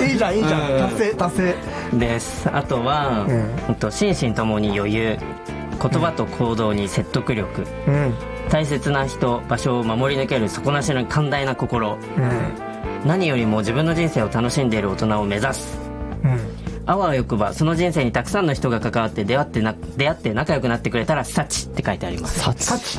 いいじゃんいいじゃん、達成です。あとは、心身ともに余裕、言葉と行動に説得力、大切な人場所を守り抜ける底なしの寛大な心、何よりも自分の人生を楽しんでいる大人を目指す、あわよくばその人生にたくさんの人が関わって出会って仲良くなってくれたら幸って書いてあります。 幸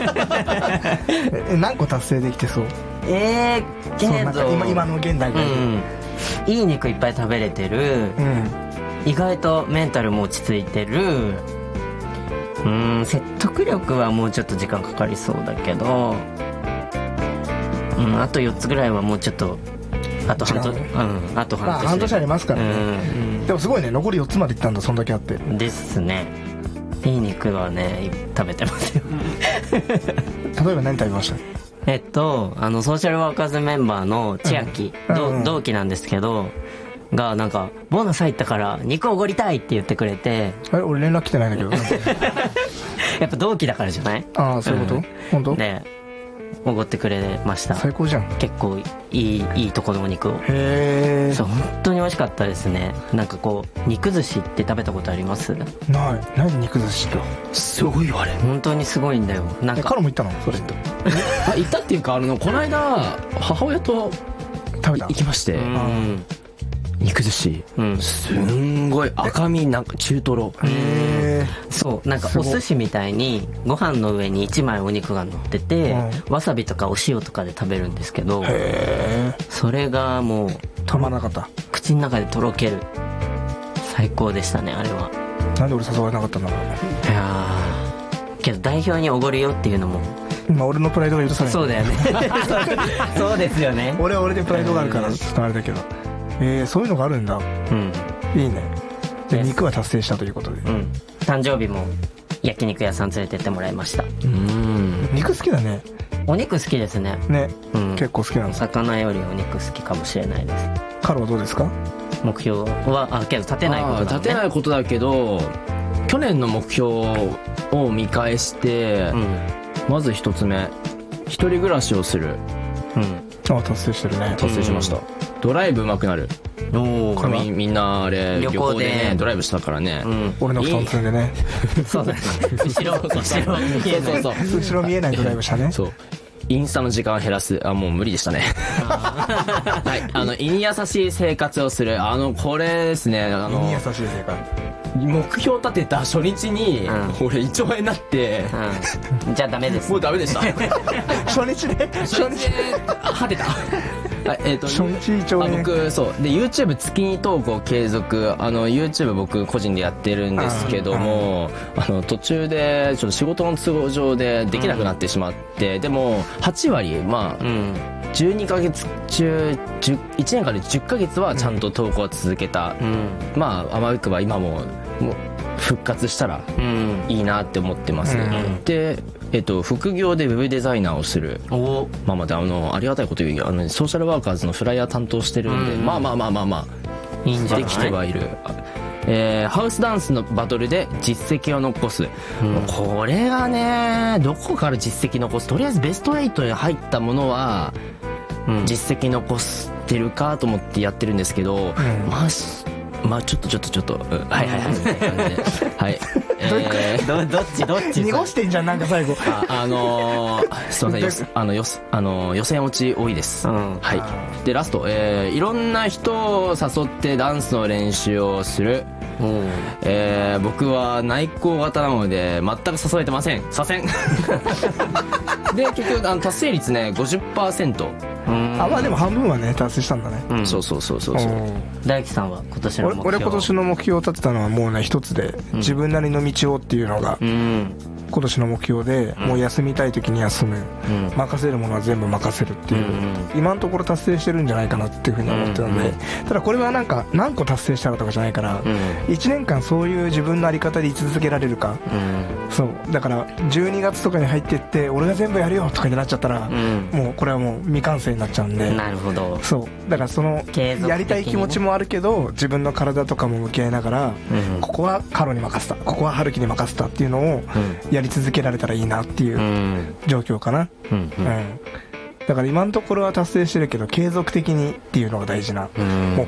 何個達成できてそう？ けど今の現代で、 いい肉いっぱい食べれてる、意外とメンタルも落ち着いてる、説得力はもうちょっと時間かかりそうだけど、あと4つぐらいはもうちょっとあと半年、 半年ありますからね、でもすごいね、残り4つまでいったんだ、そんだけあってですね。いい肉はね食べてますよ例えば何食べました？ ソーシャルワーカーズメンバーの千秋、同期なんですけどがなんかボーナス入ったから肉おごりたいって言ってくれて、 俺連絡来てないんだけどやっぱ同期だからじゃない？ ああそういうこと、本当？ でおごってくれました。 最高じゃん。 結構いいとこのお肉を。 へえ。 そう本当に美味しかったですね。なんかこう肉寿司って食べたことあります？ ない。何肉寿司ってすごいよあれ。 本当にすごいんだよ。なんかカロも行ったのそれと行ったっていうかこの間母親と食べた行きまして、肉寿司、すんごい赤身、なんか中トロ、 そうなんかお寿司みたいにご飯の上に1枚お肉が乗ってて、わさびとかお塩とかで食べるんですけど、それがもうたまらなかった。 口の中でとろける。最高でしたねあれは。 なんで俺誘われなかったんだろう。 いやけど代表におごるよっていうのも今俺のプライドが許さない。 そうだよねそうですよね。 俺は俺でプライドがあるからちょっとあれだけど、そういうのがあるんだ。いいね。で肉は達成したということで、 誕生日も焼肉屋さん連れてってもらいました。 肉好きだね。 お肉好きですね。 結構好きなの。 魚よりお肉好きかもしれないです。 カロはどうですか？ 目標はけど立てないことだね。 立てないことだけど去年の目標を見返して、まず一つ目一人暮らしをする。 達成してるね。 達成しました。ドライブ上手くなる。みんなあれ旅行でねドライブしたからね、 俺の布団積んでねそうだね後ろ見えないドライブしたね。 そうインスタの時間を減らす。もう無理でしたねはい、胃に優しい生活をする。これですね。 胃に優しい生活。 目標立てた初日に、俺胃腸炎になって、 じゃあダメです。 もうダメでした初日で果てた初日胃腸炎。 僕そうで YouTube 月に投稿継続YouTube 僕個人でやってるんですけども、途中でちょっと仕事の都合上でできなくなってしまって、でも8割12ヶ月中1年間で10ヶ月はちゃんと投稿を続けた。あわよくば今も復活したらいいなって思ってます。で副業でウェブデザイナーをする。ありがたいこと言うソーシャルワーカーズのフライヤー担当してるんで、 いいんじゃない？ できてはいる。ハウスダンスのバトルで実績を残す。これがねどこから実績残す。とりあえずベスト8に入ったものは実績残してるかと思ってやってるんですけど、ちょっとはいどっち濁してんじゃんなんか最後すいません予選落ち多いです。でラストいろんな人を誘ってダンスの練習をする。僕は内向型なので全く誘えてません。左遷で結局達成率ね 50%。 でも半分はね達成したんだね。 そう大樹さんは今年の目標？ 俺今年の目標を立てたのはもうね一つで、自分なりの道をっていうのが今年の目標で、もう休みたい時に休む、任せるものは全部任せるっていう、今のところ達成してるんじゃないかなっていうふうに思ってたので、ただこれはなんか何個達成したらとかじゃないから、1年間そういう自分の在り方で居続けられるか、そうだから12月とかに入ってって俺が全部やるよとかになっちゃったら、もうこれはもう未完成になっちゃうんで。 なるほど。 そうだからそのやりたい気持ちもあるけど自分の体とかも向き合いながら、ここはカロに任せた、ここは春樹に任せたっていうのをやり続けられたらいいなっていう状況かな。だから今のところは達成してるけど継続的にっていうのが大事な目